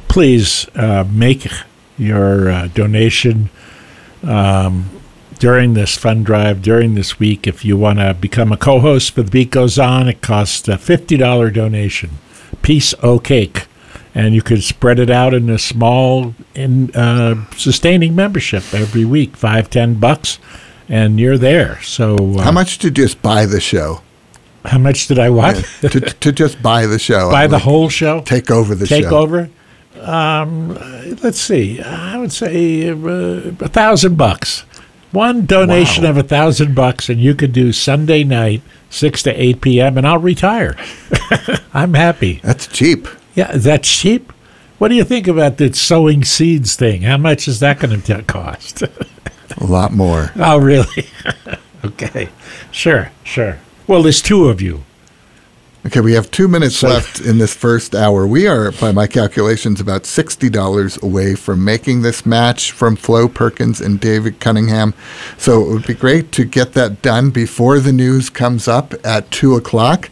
please make your donation during this fund drive, during this week. If you want to become a co-host for The Beat Goes On, it costs a $50 donation, piece o' cake. And you could spread it out in a small sustaining membership every week, $5-10, and you're there. So how much to just buy the show? How much did I what? Yeah, to just buy the show. Buy the whole show? Take over the show. Take over? Let's see. I would say $1,000. One donation of $1,000, and you could do Sunday night, 6 to 8 p.m., and I'll retire. I'm happy. That's cheap. Yeah, that's cheap. What do you think about the sowing seeds thing? How much is that going to cost? A lot more. Oh, really? Okay. Sure. Well, there's two of you. Okay, we have 2 minutes left in this first hour. We are, by my calculations, about $60 away from making this match from Flo Perkins and David Cunningham. So it would be great to get that done before the news comes up at 2 o'clock.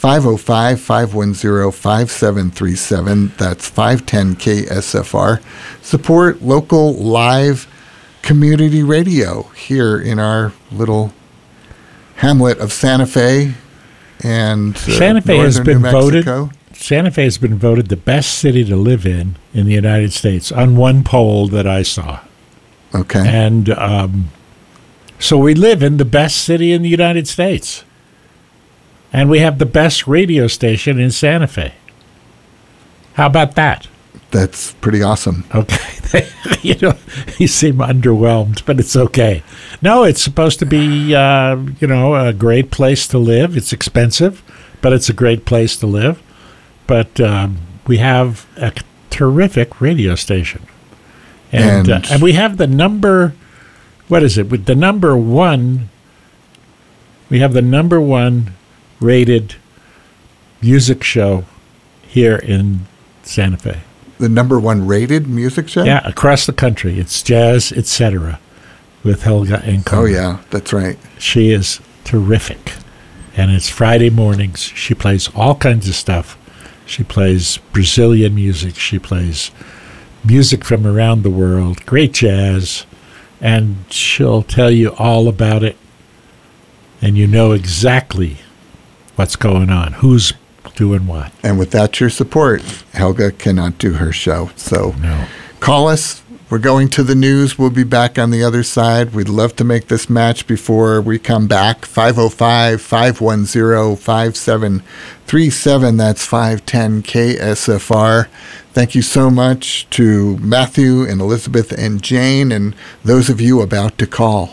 505-510-5737. That's 510 KSFR. Support local live community radio here in our little hamlet of Santa Fe. And Santa Fe has been voted. Santa Fe has been voted the best city to live in the United States on one poll that I saw. Okay. And so we live in the best city in the United States, and we have the best radio station in Santa Fe. How about that? That's pretty awesome. Okay. You seem underwhelmed, but it's okay. No, it's supposed to be, a great place to live. It's expensive, but it's a great place to live. But we have a terrific radio station. And we have the number, what is it? With the number one, we have the number one rated music show here in Santa Fe. The number one rated music show? Yeah, across the country. It's Jazz, Etc. with Helga Encona. Oh, yeah, that's right. She is terrific. And it's Friday mornings. She plays all kinds of stuff. She plays Brazilian music. She plays music from around the world, great jazz. And she'll tell you all about it. And you know exactly what's going on, who's doing what. And without your support, Helga cannot do her show. So Call us. We're going to the news. We'll be back on the other side. We'd love to make this match before we come back. 505-510-5737. That's 510 KSFR. Thank you so much to Matthew and Elizabeth and Jane and those of you about to call.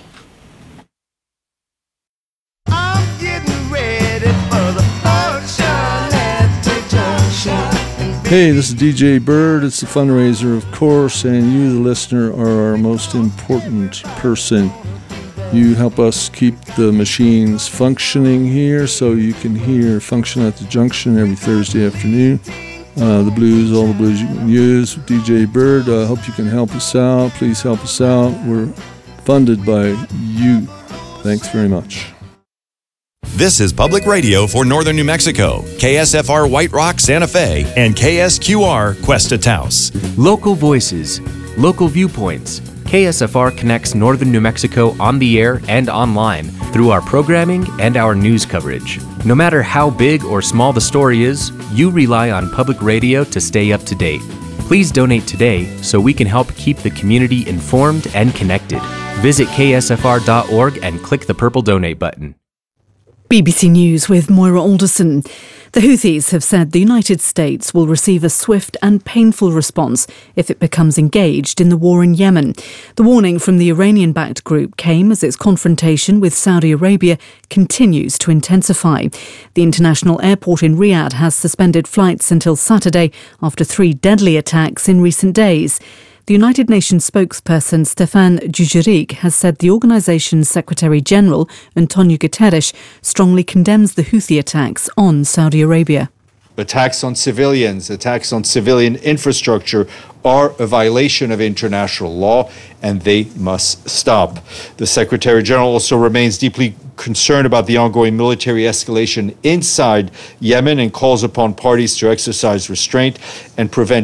Hey, this is DJ Bird. It's the fundraiser, of course, and you, the listener, are our most important person. You help us keep the machines functioning here so you can hear Function at the Junction every Thursday afternoon. The blues, all the blues you can use. DJ Bird, hope you can help us out. Please help us out. We're funded by you. Thanks very much. This is Public Radio for Northern New Mexico, KSFR White Rock, Santa Fe, and KSQR Cuesta Taos. Local voices, local viewpoints. KSFR connects Northern New Mexico on the air and online through our programming and our news coverage. No matter how big or small the story is, you rely on public radio to stay up to date. Please donate today so we can help keep the community informed and connected. Visit ksfr.org and click the purple donate button. BBC News with Moira Alderson. The Houthis have said the United States will receive a swift and painful response if it becomes engaged in the war in Yemen. The warning from the Iranian-backed group came as its confrontation with Saudi Arabia continues to intensify. The international airport in Riyadh has suspended flights until Saturday after 3 deadly attacks in recent days. The United Nations spokesperson Stéphane Dujarric has said the organisation's Secretary-General, Antonio Guterres, strongly condemns the Houthi attacks on Saudi Arabia. Attacks on civilians, attacks on civilian infrastructure are a violation of international law, and they must stop. The Secretary General also remains deeply concerned about the ongoing military escalation inside Yemen and calls upon parties to exercise restraint and prevent